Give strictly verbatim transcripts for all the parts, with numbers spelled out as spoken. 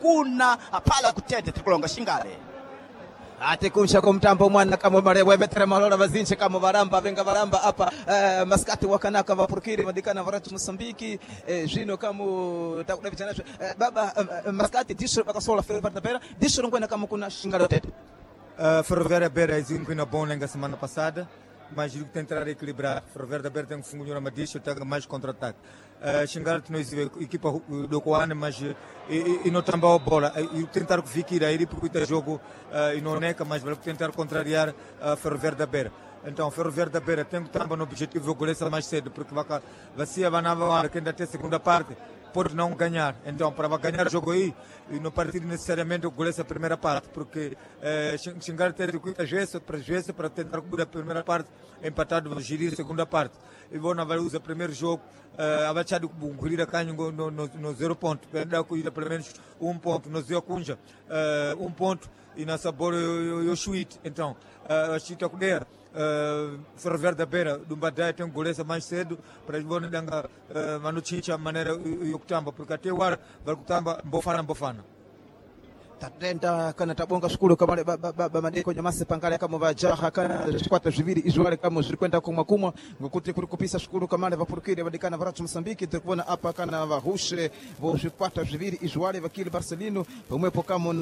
kuna pala kutete tukulonga Shingale ate kunsha kumtambo mwana kama mare webetre malora bazinche kama baramba venga baramba hapa uh, maskati wakanaka vapurkiri madikana varatu Mosambiki eh, jino kama takudavitana uh, baba uh, maskati disho bakasola Ferroviária Beira disho ngwena kama kuna Shingale tete uh, Ferroviária Beira izinho na bom lenga semana passada mas ele tentar equilibrar. Ferroviária Beira tem um fungo na Madisha, tem mais contra-ataque. Xingale não existe equipa do Coane, mas e não também a bola. E tentar ficar aí porque o jogo e não neca, mas vai tentar contrariar a Ferroviária Beira. Então a Ferroviária Beira tem também no objetivo de golear mais cedo, porque vai vai se avançar que ainda tem a segunda parte. Pode não ganhar, então para ganhar o jogo aí e não partir necessariamente o goleiro a primeira parte, porque eh, Xingale tem que gesto para gesto para tentar cuidar a primeira parte, empatado gerir a segunda parte. E vou na usar o primeiro jogo, abaixado com corrida canho no, no, no zero ponto, perder corrida pelo menos um ponto, no zero cunja um ponto e na sabor eu chuit, então a chita cuidar. Uh, Ferroviária Beira do Badai tem um goleiro mais cedo para eles vão dar manutinha maneira o kutamba porque até o ar vai kutamba bofana bofana tatenda kana tabonga shukuru kama baba madeko nyamase pangale kama vajaha kana kwata ziviri izwale kama zilikwenda kumwa kumwa ngokuti kulikupisa shukuru kama vapurukire badikana varatu Mosambiki tukubona hapa kana vahushe vozikwata ziviri izwale vakili Barcelino pomwepo kama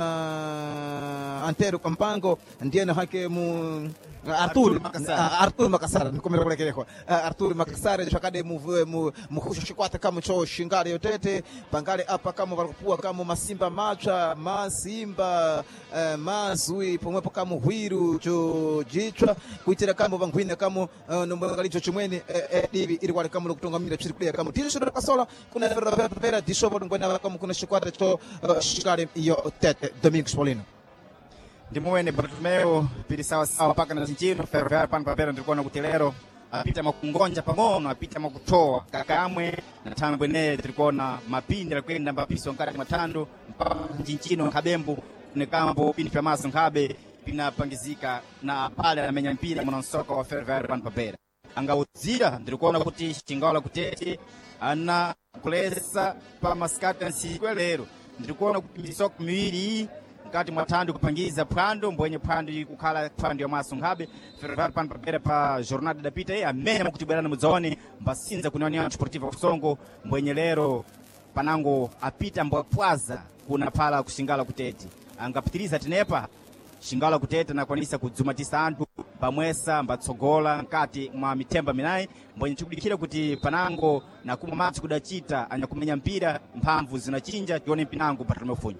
na Antero Kampango ndiye na hake mu Arthur Arthur Makasara nikomera kulekelekwa Arthur Makasara shakade mu muhushe shikwata kama cho Shingale yotete pangale hapa kama valipua kama masimba macha masi Simba uh, mazui pomwepo kama hwiru cho jichwa kuitira kama vangwina kama uh, nombangalicho chimweni divi uh, uh, ili wale kama kutongamira chiri kulia kama tisho ndo kasola kuna Ferroviária Beira disho bodo ngwena kama kuna shikwata cho uh, Shingale iyo tete Domingos Paulino ndimuwene Bartomeu pili sawa sawa paka na zinjino Ferroviária Beira ndikuwa na kutelero apita makungonja pamono apita makutoa kakamwe na tambwe ne tulikuona mapindi la kwenda mapiso ngati matando njinchino kabembu ne kambo pindi pya maso ngabe pinapangizika na pale amenya mpira mwana soka wa Ferroviária Beira angauzira ndikuona kuti Shingale kutete ana kulesa pa maskata nsikwelero ndikuona kuti soka miwili ngati mwatando kupangiza pwando mbwenye pwando kukhala pwando ya maso ngabe Ferroviária Beira pa jornada da pita amene makutibwerana mudzone mbasinza kunionia Desportiva Kusongo mbwenye lero panango apita mbwapwaza kuna pala kushingala kutete angapitiriza tenepa Shingale kutete na kwanisa kudzumatisa anthu pamwesa mbatsogola nkati mwa mitemba minayi mbwenye chikulikira kuti panango na kumwa madzi kudachita anyakumenya mpira mphamvu zinachinja tione pinango Bartomeu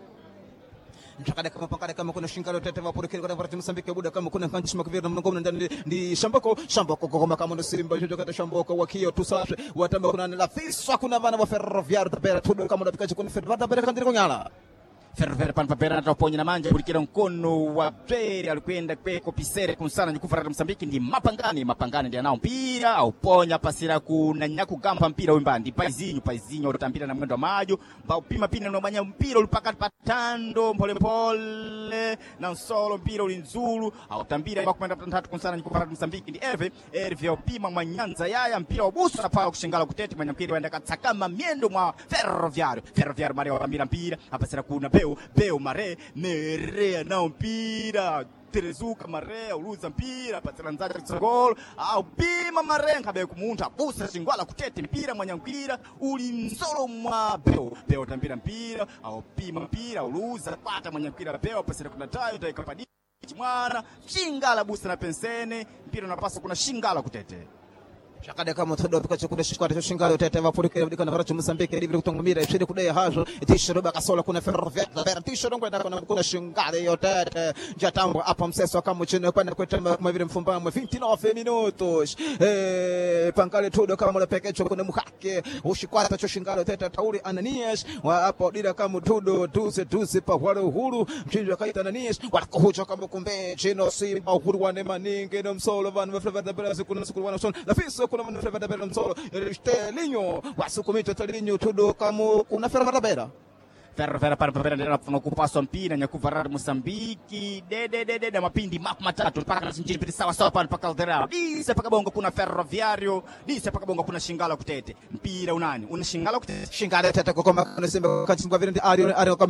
Mchakada kama pakada kama kuna Shingale tete vapurukire kwa varatu Mosambiki buda kama kuna kanchi makavira mnongomna ndani ndi shamboko shamboko kama kama ndo Simba jojo kata shamboko wakio tusashe watamba kuna la fiswa kuna vana wa Ferroviária Beira tudo kama ndapikaje kuna Ferroviária Beira kandiri konyala Ferroviária Beira ataponya na manja kulikira mkono wa Pere alikwenda kweko pisere kunsana nyikufarata Mosambiki ndi mapangani mapangani ndi anao mpira au ponya pasira kuna nyaku gamba mpira wimbandi paizinyo paizinyo utambira na mwendo wa majo mbao pima pina no manya mpira ulipaka patando pole pole na solo mpira ulinzulu au tambira kwa kwenda tatu kunsana nyikufarata Mosambiki ndi Herve Herve upima mwanyanza yaya mpira obusu na pala kushingala kutete manya mpira wenda katsakama miendo mwa Ferroviária Ferroviária Maria watambira mpira hapasira kuna Beu Beu Mare Nerea na mpira Terezuka Mare uluza mpira patela nzaja tsogolo au pima Mare ngabe kumuntu abusa Shingale kutete mpira mwanya mpira uli msolo mwa Beu Beu tambira mpira au pima mpira uluza pata mwanya mpira Beu pasira kuna tayo taikapadi mwana Shingale busa na pensene mpira unapaswa kuna Shingale kutete Shakada kama todo pikacho kuna shikwata cho Shingale tete vapurukire badikana varatu Mosambiki ndivyo kutongomira ishiri kudai hazo tisho baka sola kuna Ferroviária Beira tisho ngwenda kuna kuna Shingale yotete jatambo hapa mseso kama chini kwenda kwetamba kama vile mfumbamwe vinte e nove minutos eh pangale todo kama la pekecho kuna muhake ushikwata cho Shingale tete tauli Ananias wa hapo dira kama todo tuze tuze pa wale uhuru mchinjo kaita Ananias watakuhucha kama kumbe chino Simba uhuru wane maninge no msolo vanu Ferroviária Beira kuna siku wana son la fiso kuna mwana Ferroviária Beira msolo Estelinho wasukumito Estelinho todo kama kuna Ferroviária Beira Ferroviária Beira ndera funa kupaswa mpira nyakuvarata Mosambiki de de de de mapindi map matatu paka na sinjiri pita sawa sawa paka Caldeira dise paka bongo kuna Ferroviário dise paka bongo kuna Shingale kutete mpira unani una Shingale kutete Shingale tete kwa kama kuna Simba kanchi kwa vile ndi ari ari